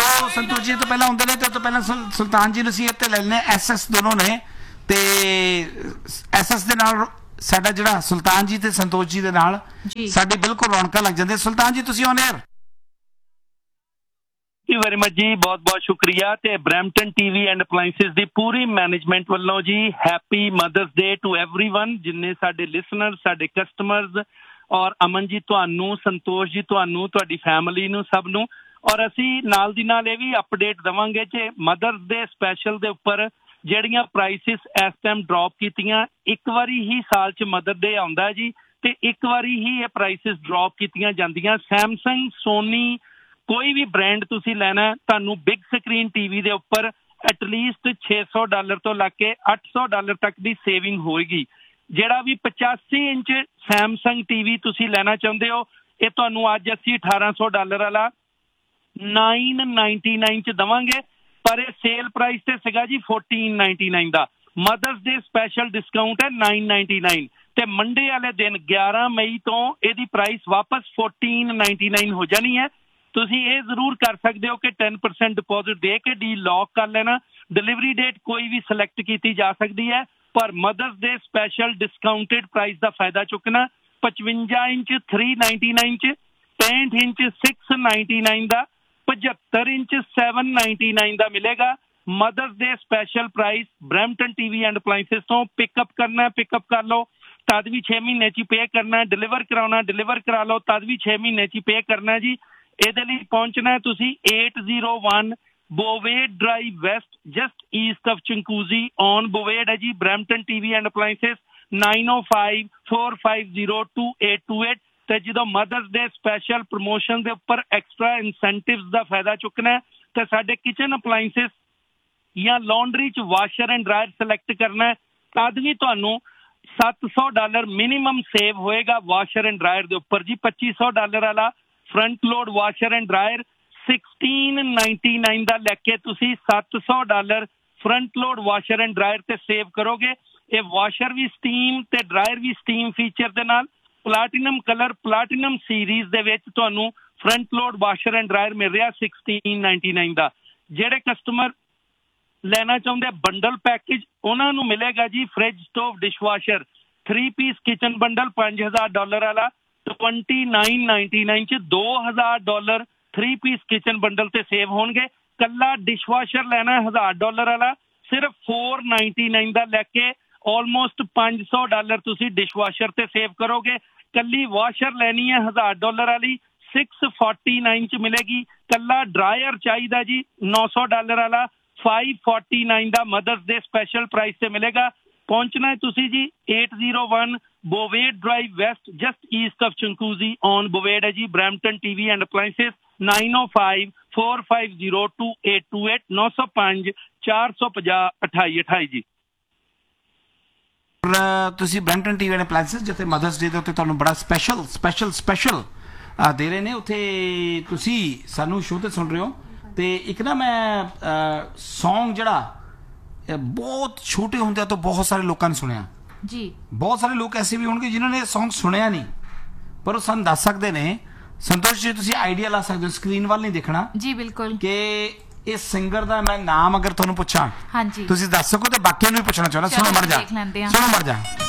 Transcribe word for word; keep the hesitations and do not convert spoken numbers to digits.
ਸੋ ਸੰਤੋਸ਼ ਜੀ ਤੋਂ ਪਹਿਲਾਂ ਹੁੰਦੇ ਨੇ ਤੇ ਤੋਂ ਪਹਿਲਾਂ ਸੁਲਤਾਨ ਜੀ ਨੂੰ ਅਸੀਂ ਇੱਥੇ ਲੈ ਲੈਣੇ ਐਸ ਐਸ ਦੋਨੋਂ ਨੇ ਤੇ ਐਸ ਐਸ ਦੇ ਨਾਲ ਸਾਡਾ ਜਿਹੜਾ ਸੁਲਤਾਨ ਜੀ ਤੇ ਸੰਤੋਸ਼ ਜੀ ਦੇ ਨਾਲ ਸਾਡੀ ਬਿਲਕੁਲ ਰੌਣਕਾਂ ਲੱਗ ਜਾਂਦੀਆਂ। ਸੁਲਤਾਨ ਜੀ ਤੁਸੀਂ on air. Thank you very much ਜੀ, ਬਹੁਤ ਬਹੁਤ ਸ਼ੁਕਰੀਆ। ਤੇ Brampton TV and ਅਪਲਾਈਐਂਸਿਸ the Puri management ਵੱਲੋਂ ਜੀ happy mothers day to everyone, ਜਿੰਨੇ ਸਾਡੇ ਲਿਸਨਰ, ਸਾਡੇ ਕਸਟਮਰਸ, ਔਰ ਅਮਨ ਜੀ ਤੁਹਾਨੂੰ, ਸੰਤੋਸ਼ ਜੀ ਤੁਹਾਨੂੰ, ਤੁਹਾਡੀ ਫੈਮਿਲੀ ਨੂੰ, ਸਭ ਨੂੰ। ਔਰ ਅਸੀਂ ਨਾਲ ਦੀ ਨਾਲ ਇਹ ਵੀ ਅਪਡੇਟ ਦੇਵਾਂਗੇ ਕਿ ਮਦਰਸ ਡੇ ਸਪੈਸ਼ਲ ਦੇ ਉੱਪਰ ਜਿਹੜੀਆਂ ਪ੍ਰਾਈਸਿਸ ਇਸ ਟਾਈਮ ਡਰੋਪ ਕੀਤੀਆਂ, ਇੱਕ ਵਾਰੀ ਹੀ ਸਾਲ 'ਚ ਮਦਰ ਡੇ ਆਉਂਦਾ ਜੀ ਤੇ ਇੱਕ ਵਾਰੀ ਹੀ ਇਹ ਪ੍ਰਾਈਸਿਸ ਡਰੋਪ ਕੀਤੀਆਂ ਜਾਂਦੀਆਂ। ਸੈਮਸੰਗ, ਸੋਨੀ, ਕੋਈ ਵੀ ਬ੍ਰਾਂਡ ਤੁਸੀਂ ਲੈਣਾ, ਤੁਹਾਨੂੰ ਬਿਗ ਸਕਰੀਨ ਟੀਵੀ ਦੇ ਉੱਪਰ ਐਟਲੀਸਟ ਛੇ ਸੌ ਡਾਲਰ ਤੋਂ ਲੱਗ ਕੇ ਅੱਠ ਸੌ ਡਾਲਰ ਤੱਕ ਦੀ ਸੇਵਿੰਗ ਹੋਏਗੀ। ਜਿਹੜਾ ਵੀ ਪਚਾਸੀ ਇੰਚ ਸੈਮਸੰਗ ਟੀਵੀ ਤੁਸੀਂ ਲੈਣਾ ਚਾਹੁੰਦੇ ਹੋ, ਇਹ ਤੁਹਾਨੂੰ ਅੱਜ ਅਸੀਂ ਅਠਾਰਾਂ ਸੌ ਡਾਲਰ ਵਾਲਾ ਨਾਈਨ ਨਾਈਨਟੀ ਨਾਈਨ 'ਚ ਦੇਵਾਂਗੇ, ਪਰ ਇਹ ਸੇਲ ਪ੍ਰਾਈਸ ਤੇ ਸੀਗਾ ਜੀ ਫੋਰਟੀਨ ਨਾਈਨਟੀ ਨਾਈਨ ਦਾ। ਮਦਰਸ ਡੇ ਸਪੈਸ਼ਲ ਡਿਸਕਾਊਂਟ ਹੈ ਨਾਈਨ ਨਾਈਨਟੀ ਨਾਈਨ ਤੇ ਮੰਡੇ ਵਾਲੇ ਦਿਨ ਗਿਆਰਾਂ ਮਈ ਤੋਂ ਇਹਦੀ ਪ੍ਰਾਈਸ ਵਾਪਸ ਫੋਰਟੀਨ ਨਾਈਨਟੀ ਨਾਈਨ ਹੋ ਜਾਣੀ ਹੈ। ਤੁਸੀਂ ਇਹ ਜ਼ਰੂਰ ਕਰ ਸਕਦੇ ਹੋ ਕਿ ਟੈਨ ਪਰਸੈਂਟ ਡਿਪੋਜ਼ਿਟ ਦੇ ਕੇ ਡੀਲ ਲੌਕ ਕਰ ਲੈਣਾ। ਡਿਲੀਵਰੀ ਡੇਟ ਕੋਈ ਵੀ ਸਿਲੈਕਟ ਕੀਤੀ ਜਾ ਸਕਦੀ ਹੈ, ਪਰ ਮਦਰਸ ਡੇ ਸਪੈਸ਼ਲ ਡਿਸਕਾਊਂਟਡ ਪ੍ਰਾਈਸ ਦਾ ਫਾਇਦਾ ਚੁੱਕਣਾ। ਪਚਵੰਜਾ ਇੰਚ ਥ੍ਰੀ ਨਾਈਨਟੀ ਨਾਈਨ 'ਚ, ਪੈਂਹਠ ਇੰਚ ਸਿਕਸ ਨਾਈਨਟੀ ਨਾਈਨ ਦਾ, ਪਝੱਤਰ ਇੰਚ ਸੈਵਨ ਨਾਈਨਟੀ ਨਾਈਨ ਦਾ ਮਿਲੇਗਾ। Mothers day special price Brampton TV and ਅਪਲਾਈਐਂਸਿਸ ਤੋਂ। ਪਿਕਅਪ ਕਰਨਾ ਪਿਕਅਪ ਕਰ ਲਓ, ਤਦ ਵੀ ਛੇ ਮਹੀਨੇ 'ਚ ਪੇ ਕਰਨਾ। ਡਿਲੀਵਰ ਕਰਾਉਣਾ ਡਿਲੀਵਰ ਕਰਾ ਲਓ, ਤਦ ਵੀ ਛੇ ਮਹੀਨੇ 'ਚ ਪੇ ਕਰਨਾ ਜੀ। ਇਹਦੇ ਲਈ ਪਹੁੰਚਣਾ ਤੁਸੀਂ eight zero one ਬੋਵੇਡ drive West, just East of ਚੰਕੂਜ਼ੀ on ਬੋਵੇਡ ਹੈ ਜੀ। Brampton TV and ਅਪਲਾਈਐਂਸਿਸ nine O five four five zero two eight two eight. ਤੇ ਜਦੋਂ ਮਦਰਸ ਡੇ ਸਪੈਸ਼ਲ ਪ੍ਰਮੋਸ਼ਨ ਦੇ ਉੱਪਰ ਐਕਸਟਰਾ ਇਨਸੈਂਟਿਵਸ ਦਾ ਫਾਇਦਾ ਚੁੱਕਣਾ ਤੇ ਸਾਡੇ ਕਿਚਨ ਅਪਲਾਈਐਂਸਿਸ ਜਾਂ ਲਾਂਡਰੀ 'ਚ ਵਾਸ਼ਰ ਐਂਡ ਡਰਾਇਰ ਸਿਲੈਕਟ ਕਰਨਾ, ਤਦ ਵੀ ਤੁਹਾਨੂੰ ਸੱਤ ਸੌ ਡਾਲਰ ਮਿਨੀਮਮ ਸੇਵ ਹੋਏਗਾ ਵਾਸ਼ਰ ਐਂਡ ਡਰਾਇਰ ਦੇ ਉੱਪਰ ਜੀ। ਪੱਚੀ ਸੌ ਡਾਲਰ ਵਾਲਾ front load washer and dryer sixteen ninety nine ਦਾ ਲੈ ਕੇ ਤੁਸੀਂ ਸੱਤ ਸੌ dollar front load washer and dryer ਤੇ ਸੇਵ ਕਰੋਗੇ। ਇਹ ਵਾਸ਼ਰ ਵੀ ਸਟੀਮ ਤੇ ਡਰਾਇਰ ਵੀ ਸਟੀਮ ਫੀਚਰ ਦੇ ਨਾਲ ਪਲਾਟੀਨਮ ਕਲਰ ਪਲਾਟੀਨਮ ਸੀਰੀਜ਼ ਦੇ ਵਿੱਚ ਤੁਹਾਨੂੰ front load washer and dryer ਮਿਲ ਰਿਹਾ ਸਿਕਸਟੀਨ ਨਾਈਨਟੀ ਨਾਈਨ ਦਾ। ਜਿਹੜੇ ਕਸਟਮਰ ਲੈਣਾ ਚਾਹੁੰਦੇ ਬੰਡਲ ਪੈਕੇਜ, ਉਹਨਾਂ ਨੂੰ ਮਿਲੇਗਾ ਜੀ fridge stove dishwasher three piece kitchen bundle ਪੰਜ ਹਜ਼ਾਰ ਡਾਲਰ ਵਾਲਾ ਟਵੰਟੀ ਨਾਈਨ ਨਾਈਨਟੀ ਨਾਈਨ 'ਚ ਦੋ ਹਜ਼ਾਰ dollar three piece kitchen bundle ਤੇ ਸੇਵ ਹੋਣਗੇ। ਕੱਲਾ ਡਿਸ਼ਵਾਸ਼ਰ ਲੈਣਾ ਹਜ਼ਾਰ ਡਾਲਰ ਵਾਲਾ ਸਿਰਫ ਫੋਰ ਨਾਈਨਟੀ ਨਾਈਨ ਦਾ ਲੈ ਕੇ ਆਲਮੋਸਟ ਪੰਜ ਸੌ ਡਾਲਰ ਤੁਸੀਂ ਡਿਸ਼ਵਾਸ਼ਰ ਤੇ ਸੇਵ ਕਰੋਗੇ। ਕੱਲੀ ਵਾਸ਼ਰ ਲੈਣੀ ਹੈ ਹਜ਼ਾਰ ਡਾਲਰ ਵਾਲੀ ਸਿਕਸ ਫੋਰਟੀ ਨਾਈਨ 'ਚ ਮਿਲੇਗੀ। ਕੱਲਾ ਡਰਾਇਰ ਚਾਹੀਦਾ ਜੀ ਨੌ ਸੌ ਡਾਲਰ ਵਾਲਾ ਫਾਈਵ ਫੋਰਟੀ ਨਾਈਨ ਦਾ ਮਦਰਸ ਡੇ ਸਪੈਸ਼ਲ ਪ੍ਰਾਈਸ ਤੇ ਮਿਲੇਗਾ। ਪਹੁੰਚਣਾ ਹੈ ਤੁਸੀਂ ਜੀ eight zero one ਬੋਵੇਡ drive West, just East of ਚੰਕੂਜ਼ੀ on ਬੋਵੇਡ ਹੈ ਜੀ। Brampton TV and ਅਪਲਾਈਐਂਸਿਸ nine O five four five zero two eight two eight ਨੌ ਸੌ ਪੰਜ ਚਾਰ ਸੌ ਪੰਜਾਹ ਅਠਾਈ ਅਠਾਈ ਜੀ। ਤੁਸੀਂ ਬਰੈਂਪਟਨ ਟੀਵੀ ਐਂਡ ਅਪਲਾਈਐਂਸਿਸ ਜਿੱਥੇ ਮਦਰਸ ਡੇ ਦੇ ਉੱਤੇ ਤੁਹਾਨੂੰ ਬੜਾ ਸਪੈਸ਼ਲ ਸਪੈਸ਼ਲ ਸਪੈਸ਼ਲ ਦੇ ਰਹੇ ਨੇ, ਉੱਥੇ ਤੁਸੀਂ ਸਾਨੂੰ ਸ਼ੋਅ ਤੇ ਸੁਣ ਰਹੇ ਹੋ। ਤੇ ਇੱਕ ਨਾ ਮੈਂ ਸੌਂਗ ਜਿਹੜਾ ਬਹੁਤ ਛੋਟੇ ਹੁੰਦਿਆਂ ਤੋਂ ਬਹੁਤ ਸਾਰੇ ਲੋਕਾਂ ਨੇ ਸੁਣਿਆ ਜੀ। ਬਹੁਤ ਸਾਰੇ ਲੋਕ ਐਸੇ ਵੀ ਹੋਣਗੇ ਜਿਨ੍ਹਾਂ ਨੇ ਇਹ ਸੌਂਗ ਸੁਣਿਆ ਨਹੀਂ, ਪਰ ਉਹ ਸਾਨੂੰ ਦੱਸ ਸਕਦੇ ਨੇ। ਸੰਤੋਸ਼ ਜੀ ਤੁਸੀਂ ਆਈਡੀਆ ਲਾ ਸਕਦੇ ਹੋ, ਸਕਰੀਨ ਵੱਲ ਨਹੀਂ ਦੇਖਣਾ ਜੀ ਬਿਲਕੁਲ, ਕਿ ਇਸ ਸਿੰਗਰ ਦਾ ਮੈਂ ਨਾਮ ਅਗਰ ਤੁਹਾਨੂੰ ਪੁੱਛਾਂ, ਹਾਂਜੀ ਤੁਸੀਂ ਦੱਸ ਸਕੋ ਤੇ ਬਾਕੀਆਂ ਨੂੰ ਵੀ ਪੁੱਛਣਾ ਚਾਹੁੰਦਾ। ਸੁਣੋ ਮਰ ਜਾ ਸੁਣੋ ਮਰ ਜਾ